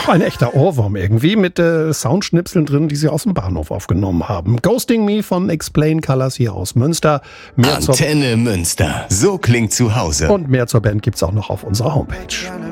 Ein echter Ohrwurm irgendwie mit Soundschnipseln drin, die sie aus dem Bahnhof aufgenommen haben. Ghosting Me von Explain Colors hier aus Münster. Antenne Münster. So klingt zu Hause. Und mehr zur Band gibt's auch noch auf unserer Homepage.